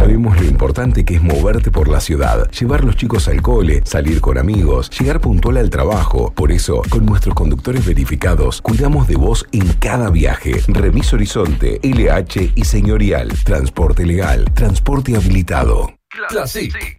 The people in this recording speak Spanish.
Sabemos lo importante que es moverte por la ciudad, llevar los chicos al cole, salir con amigos, llegar puntual al trabajo. Por eso, con nuestros conductores verificados, cuidamos de vos en cada viaje. Remis Horizonte, LH y Señorial. Transporte legal, transporte habilitado. Classic.